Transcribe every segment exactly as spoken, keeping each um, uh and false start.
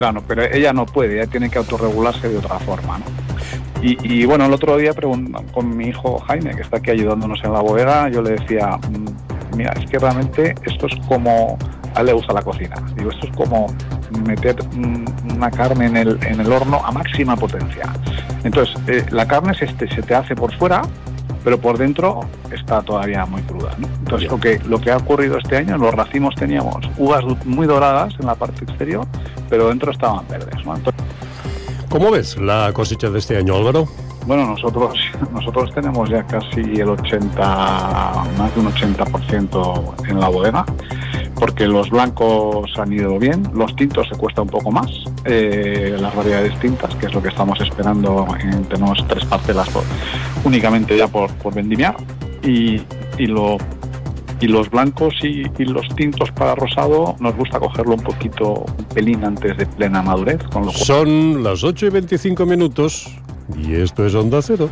Claro, pero ella no puede, ella tiene que autorregularse de otra forma, ¿no? Y, y bueno, el otro día con mi hijo Jaime, que está aquí ayudándonos en la bodega, yo le decía, mira, es que realmente esto es como, a él le gusta la cocina, digo, esto es como meter una carne en el, en el horno a máxima potencia. Entonces, eh, la carne se, se te hace por fuera, pero por dentro está todavía muy cruda, ¿no? Entonces, lo que, lo que ha ocurrido este año, en los racimos teníamos uvas muy doradas en la parte exterior, pero dentro estaban verdes, ¿no? Entonces, ¿cómo ves la cosecha de este año, Álvaro? Bueno, nosotros nosotros tenemos ya casi el ochenta, más de un ochenta por ciento en la bodega, porque los blancos han ido bien, los tintos se cuesta un poco más, eh, las variedades tintas, que es lo que estamos esperando, en, tenemos tres parcelas por, únicamente ya por, por vendimiar, y, y, lo, y los blancos y, y los tintos para rosado nos gusta cogerlo un poquito, un pelín antes de plena madurez. Con lo cual... Son las ocho y veinticinco minutos y esto es Onda Cero.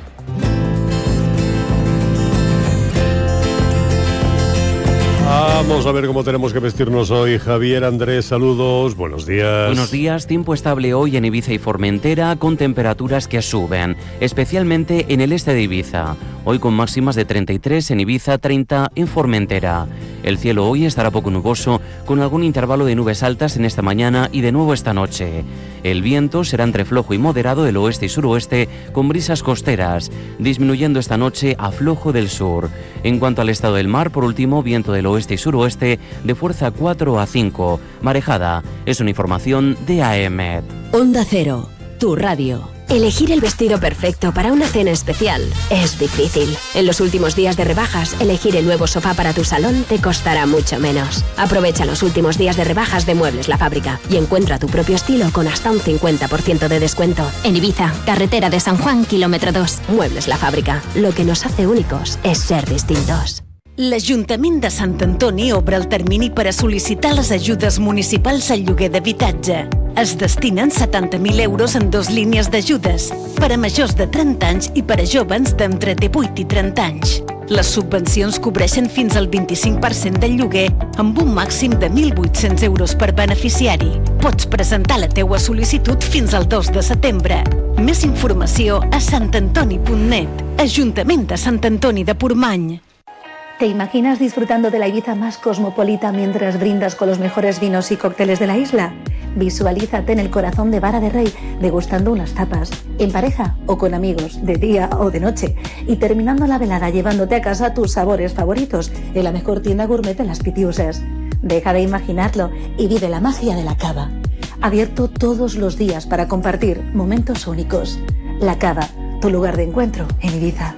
Vamos a ver cómo tenemos que vestirnos hoy. Javier, Andrés, saludos, buenos días. Buenos días, tiempo estable hoy en Ibiza y Formentera, con temperaturas que suben, especialmente en el este de Ibiza. Hoy con máximas de treinta y tres en Ibiza, treinta en Formentera. El cielo hoy estará poco nuboso, con algún intervalo de nubes altas en esta mañana y de nuevo esta noche. El viento será entre flojo y moderado del oeste y suroeste, con brisas costeras, disminuyendo esta noche a flojo del sur. En cuanto al estado del mar, por último, viento del oeste y suroeste de fuerza cuatro a cinco. Marejada. Es una información de A E M E D. Onda Cero, tu radio. Elegir el vestido perfecto para una cena especial es difícil. En los últimos días de rebajas, elegir el nuevo sofá para tu salón te costará mucho menos. Aprovecha los últimos días de rebajas de Muebles La Fábrica y encuentra tu propio estilo con hasta un cincuenta por ciento de descuento. En Ibiza, carretera de San Juan, kilómetro dos. Muebles La Fábrica. Lo que nos hace únicos es ser distintos. L'Ajuntament de Sant Antoni obre el termini per a sol·licitar les ajudes municipals al lloguer d'habitatge. Es destinen setanta mil euros en dos línies d'ajudes, per a majors de trenta anys i per a joves d'entre divuit i trenta anys. Les subvencions cobreixen fins al vint-i-cinc per cent del lloguer, amb un màxim de mil vuit-cents euros per beneficiari. Pots presentar la teua sol·licitud fins al dos de setembre. Més informació a sant antoni punt net. Ajuntament de Sant Antoni de Portmany. ¿Te imaginas disfrutando de la Ibiza más cosmopolita mientras brindas con los mejores vinos y cócteles de la isla? Visualízate en el corazón de Vara de Rey, degustando unas tapas, en pareja o con amigos, de día o de noche, y terminando la velada llevándote a casa tus sabores favoritos en la mejor tienda gourmet de las Pitiusas. Deja de imaginarlo y vive la magia de la cava. Abierto todos los días para compartir momentos únicos. La Cava, tu lugar de encuentro en Ibiza.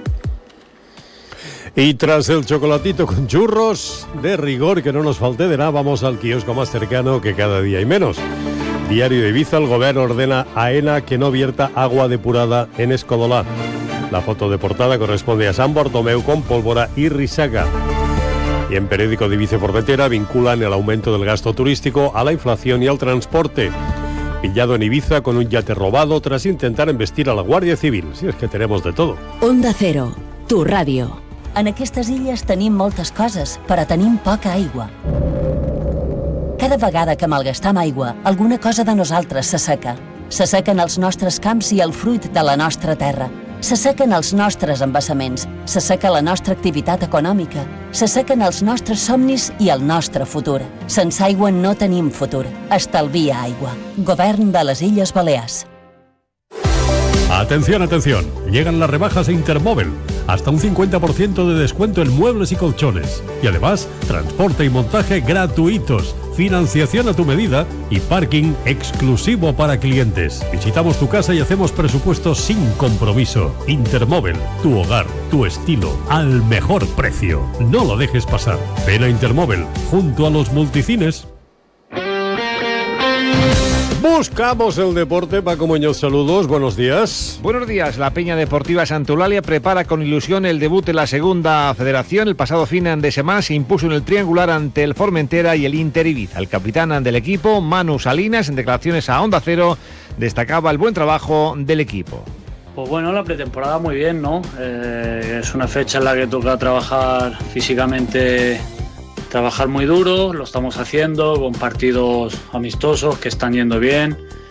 Y tras el chocolatito con churros, de rigor que no nos falte de nada, vamos al kiosco más cercano, que cada día hay menos. Diario de Ibiza, el gobierno ordena a AENA que no vierta agua depurada en Escodolá. La foto de portada corresponde a San Bartomeu con pólvora y risaca. Y en Periódico de Ibiza y Formentera vinculan el aumento del gasto turístico a la inflación y al transporte. Pillado en Ibiza con un yate robado tras intentar embestir a la Guàrdia Civil. Si és que tenemos de todo. Onda Cero, tu ràdio. En aquestes illes tenim moltes coses, però tenim poca aigua. Cada vegada que malgastam aigua, alguna cosa de nosaltres s'asseca. S'assequen els nostres camps i el fruit de la nostra terra. S'assequen els nostres embassaments, s'asseca la nostra activitat econòmica, s'assequen els nostres somnis i el nostre futur. Sense aigua no tenim futur. Estalvia aigua. Govern de les Illes Balears. Atención, atención, llegan las rebajas a Intermóvil, hasta un cincuenta por ciento de descuento en muebles y colchones, y además transporte y montaje gratuitos, financiación a tu medida y parking exclusivo para clientes. Visitamos tu casa y hacemos presupuestos sin compromiso. Intermóvil, tu hogar, tu estilo, al mejor precio. No lo dejes pasar. Ven a Intermóvil, junto a los multicines. Buscamos el deporte. Paco Muñoz, saludos, buenos días. Buenos días. La Peña Deportiva Santa Eulalia prepara con ilusión el debut en la segunda federación. El pasado fin de semana se impuso en el triangular ante el Formentera y el Inter Ibiza. El capitán del equipo, Manu Salinas, en declaraciones a Onda Cero, destacaba el buen trabajo del equipo. Pues bueno, la pretemporada muy bien, ¿no? Eh, es una fecha en la que toca trabajar físicamente Trabajar muy duro, lo estamos haciendo con partidos amistosos que están yendo bien